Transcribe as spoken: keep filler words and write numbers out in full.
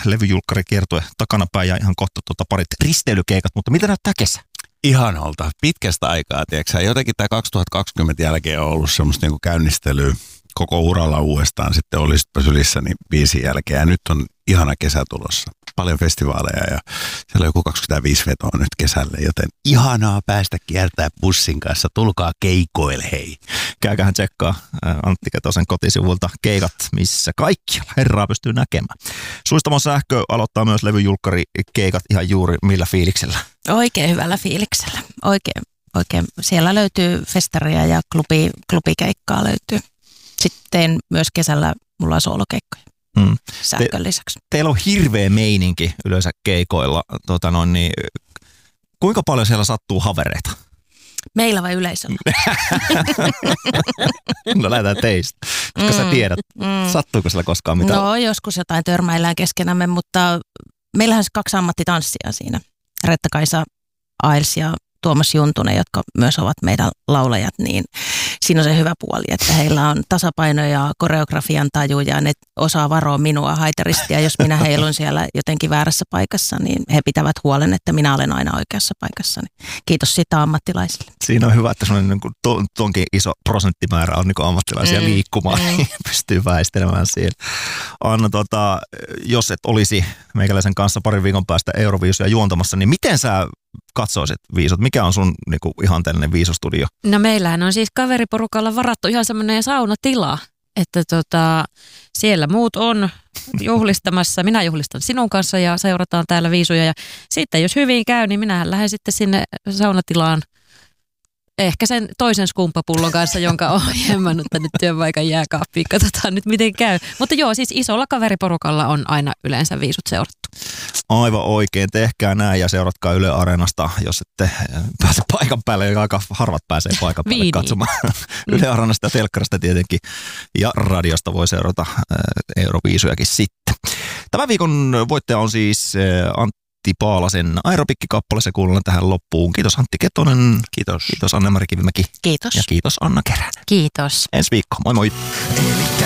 levyjulkkarikiertue takanapäin ja ihan kohta tuota parit risteilykeikat, mutta mitä näyttää kesä? Ihanolta. Pitkästä aikaa, tiedätkö? Jotenkin tämä kaksituhattakaksikymmentä jälkeen on ollut semmoista niinku käynnistelyä koko uralla uudestaan. Sitten Olisitpa sylissä niin biisin jälkeen. Ja nyt on ihana kesä tulossa. Paljon festivaaleja ja siellä on joku kaksikymmentäviisi vetoa nyt kesälle, joten ihanaa päästä kiertää bussin kanssa. Tulkaa keikoille, hei. Käykähän tsekkaa Antti Ketosen kotisivulta keikat, missä kaikkialla herraa pystyy näkemään. Suistamon sähkö aloittaa myös levyjulkkarikeikat ihan juuri millä fiiliksellä? Oikein hyvällä fiiliksellä. Oikein, oikein. Siellä löytyy festaria ja klubi, klubikeikkaa löytyy. Sitten myös kesällä mulla on soolokeikkoja. Hmm. Sähkön Te, lisäksi. Teillä on hirveä meininki yleensä keikoilla. Tota noin, niin, kuinka paljon siellä sattuu havereita? Meillä vai yleisöllä? No lähdetään teistä, koska mm, sä tiedät. Mm. Sattuuko siellä koskaan mitään? No joskus jotain törmäillään keskenämme, mutta meillähän on kaksi ammattitanssia siinä. Retta-Kaisa Ails ja Tuomas Juntunen, jotka myös ovat meidän laulajat, niin siinä on se hyvä puoli, että heillä on tasapaino ja koreografian taju ja ne osaa varoa minua haitarista ja jos minä heilun siellä jotenkin väärässä paikassa, niin he pitävät huolen, että minä olen aina oikeassa paikassa. Kiitos siitä ammattilaisille. Siinä on hyvä, että niin to, tuonkin iso prosenttimäärä on niin ammattilaisia mm, liikkumaan mm. ja pystyy väistelemään siihen. Anna, tota, jos et olisi meikäläisen kanssa parin viikon päästä Euroviisuja juontamassa, niin miten sä katsoisit viisut? Mikä on sun niinku ihanteellinen viisustudio? No meillähän on siis kaveriporukalla varattu ihan semmoinen saunatila, että tota, siellä muut on juhlistamassa. Minä juhlistan sinun kanssa ja seurataan täällä viisuja. Ja sitten jos hyvin käy, niin minähän lähden sitten sinne saunatilaan ehkä sen toisen skumppapullon kanssa, jonka olen jemmannut tänne työpaikan jääkaappiin. Katsotaan nyt miten käy. Mutta joo, siis isolla kaveriporukalla on aina yleensä viisut seurattu. Aivan oikein. Tehkää näin ja seuratkaa Yle Areenasta, jos ette pääse paikan päälle. Aika harvat pääsee paikan päälle Viini. katsomaan. Yle Areenasta ja telkkarista tietenkin. Ja radiosta voi seurata Euroviisujakin sitten. Tämän viikon voittaja on siis Antti Paalasen aerobikkikappale. Se kuullaan tähän loppuun. Kiitos Antti Ketonen. Kiitos. Kiitos Anne-Mari Kivimäki. Kiitos. Ja kiitos Anna Keränen. Kiitos. Ensi viikko. Moi moi.